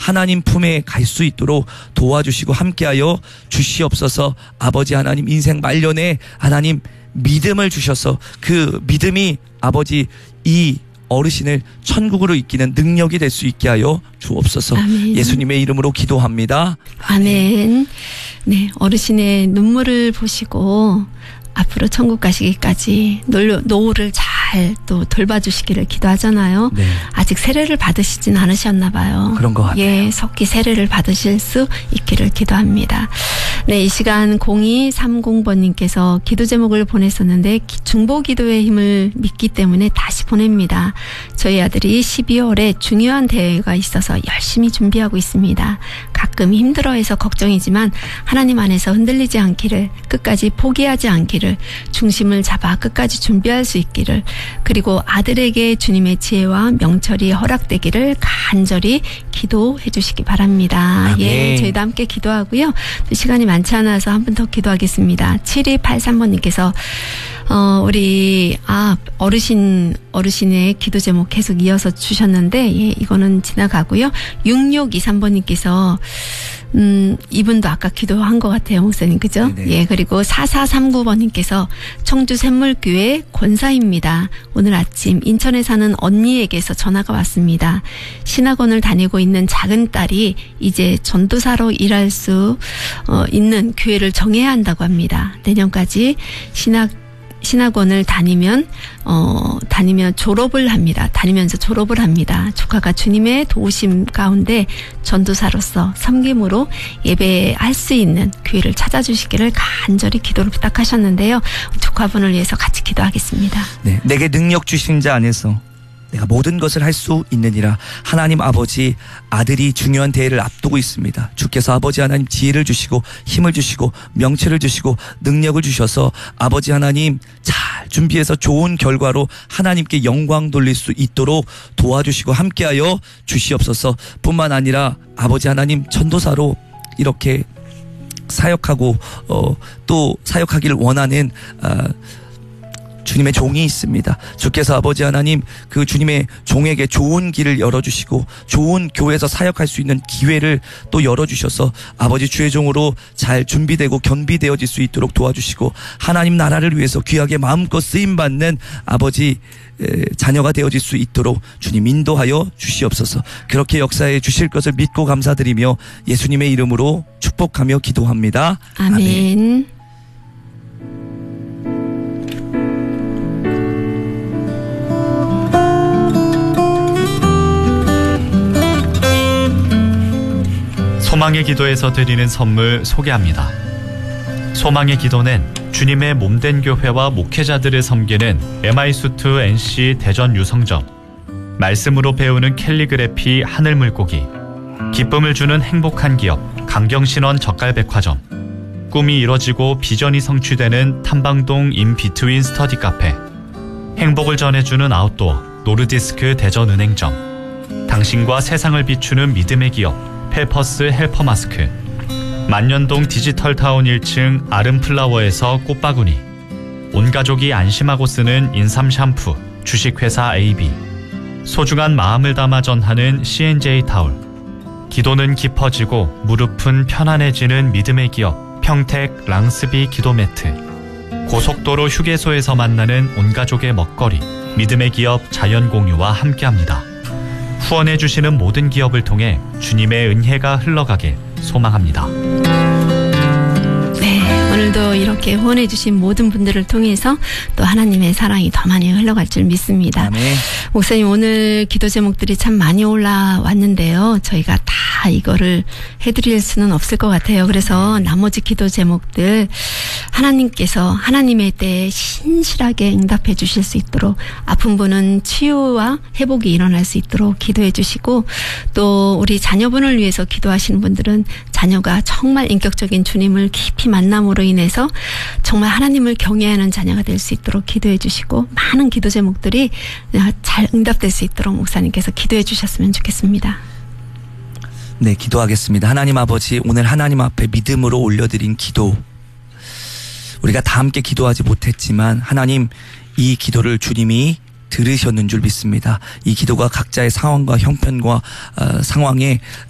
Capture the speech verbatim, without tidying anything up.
하나님 품에 갈 수 있도록 도와주시고 함께하여 주시옵소서. 아버지 하나님, 인생 말년에 하나님 믿음을 주셔서 그 믿음이 아버지 이 어르신을 천국으로 이끄는 능력이 될 수 있게 하여 주옵소서. 아멘. 예수님의 이름으로 기도합니다. 아멘. 네, 어르신의 눈물을 보시고 앞으로 천국 가시기까지 노후를 잘 또 돌봐주시기를 기도하잖아요. 네. 아직 세례를 받으시진 않으셨나 봐요. 그런 것 같아요. 예, 속기 세례를 받으실 수 있기를 기도합니다. 네, 이 시간 공이삼공 번님께서 기도 제목을 보냈었는데 중보 기도의 힘을 믿기 때문에 다시 보냅니다. 저희 아들이 십이월에 중요한 대회가 있어서 열심히 준비하고 있습니다. 가끔 힘들어해서 걱정이지만 하나님 안에서 흔들리지 않기를, 끝까지 포기하지 않기를, 중심을 잡아 끝까지 준비할 수 있기를, 그리고 아들에게 주님의 지혜와 명철이 허락되기를 간절히 기도해 주시기 바랍니다. 아멘. 예, 저희도 함께 기도하고요. 시간이 많지 않아서 한 분 더 기도하겠습니다. 칠이팔삼 번님께서 어, 우리, 아, 어르신, 어르신의 기도 제목 계속 이어서 주셨는데, 예, 이거는 지나가고요. 육육이삼 번님께서, 음, 이분도 아까 기도한 것 같아요, 목사님. 그죠? 네네. 예, 그리고 사사삼구 번님께서 청주 샘물교회 권사입니다. 오늘 아침 인천에 사는 언니에게서 전화가 왔습니다. 신학원을 다니고 있는 작은 딸이 이제 전도사로 일할 수, 어, 있는 교회를 정해야 한다고 합니다. 내년까지 신학 신학원을 다니면 어 다니면 졸업을 합니다. 다니면서 졸업을 합니다. 조카가 주님의 도우심 가운데 전도사로서 섬김으로 예배할 수 있는 교회를 찾아주시기를 간절히 기도를 부탁하셨는데요. 조카분을 위해서 같이 기도하겠습니다. 네, 내게 능력 주신 자 안에서 내가 모든 것을 할 수 있느니라. 하나님 아버지, 아들이 중요한 대회를 앞두고 있습니다. 주께서 아버지 하나님 지혜를 주시고 힘을 주시고 명철을 주시고 능력을 주셔서 아버지 하나님 잘 준비해서 좋은 결과로 하나님께 영광 돌릴 수 있도록 도와주시고 함께하여 주시옵소서. 뿐만 아니라 아버지 하나님 전도사로 이렇게 사역하고 어, 또 사역하기를 원하는 어, 주님의 종이 있습니다. 주께서 아버지 하나님 그 주님의 종에게 좋은 길을 열어주시고 좋은 교회에서 사역할 수 있는 기회를 또 열어주셔서 아버지 주의 종으로 잘 준비되고 겸비되어질 수 있도록 도와주시고 하나님 나라를 위해서 귀하게 마음껏 쓰임받는 아버지 자녀가 되어질 수 있도록 주님 인도하여 주시옵소서. 그렇게 역사해 주실 것을 믿고 감사드리며 예수님의 이름으로 축복하며 기도합니다. 아멘, 아멘. 소망의 기도에서 드리는 선물 소개합니다. 소망의 기도는 주님의 몸된 교회와 목회자들을 섬기는 엠아이수투 엔씨 대전 유성점, 말씀으로 배우는 캘리그래피 하늘물고기, 기쁨을 주는 행복한 기업 강경신원 젓갈백화점, 꿈이 이뤄지고 비전이 성취되는 탐방동 인비트윈 스터디 카페, 행복을 전해주는 아웃도어 노르디스크 대전은행점, 당신과 세상을 비추는 믿음의 기업 펠퍼스 헬퍼 마스크, 만년동 디지털타운 일 층 아름플라워에서 꽃바구니, 온가족이 안심하고 쓰는 인삼 샴푸 주식회사 에이비, 소중한 마음을 담아 전하는 씨엔제이 타올, 기도는 깊어지고 무릎은 편안해지는 믿음의 기업 평택 랑스비 기도매트, 고속도로 휴게소에서 만나는 온가족의 먹거리 믿음의 기업 자연공유와 함께합니다. 후원해주시는 모든 기업을 통해 주님의 은혜가 흘러가길 소망합니다. 네, 오늘도 이렇게 후원해주신 모든 분들을 통해서 또 하나님의 사랑이 더 많이 흘러갈 줄 믿습니다. 네. 목사님, 오늘 기도 제목들이 참 많이 올라왔는데요. 저희가 다 이거를 해드릴 수는 없을 것 같아요. 그래서 나머지 기도 제목들 하나님께서 하나님의 때에 신실하게 응답해 주실 수 있도록, 아픈 분은 치유와 회복이 일어날 수 있도록 기도해 주시고, 또 우리 자녀분을 위해서 기도하시는 분들은 자녀가 정말 인격적인 주님을 깊이 만남으로 인해서 정말 하나님을 경외하는 자녀가 될 수 있도록 기도해 주시고, 많은 기도 제목들이 잘 응답될 수 있도록 목사님께서 기도해 주셨으면 좋겠습니다. 네, 기도하겠습니다. 하나님 아버지, 오늘 하나님 앞에 믿음으로 올려드린 기도, 우리가 다 함께 기도하지 못했지만 하나님 이 기도를 주님이 들으셨는 줄 믿습니다. 이 기도가 각자의 상황과 형편과 어, 상황에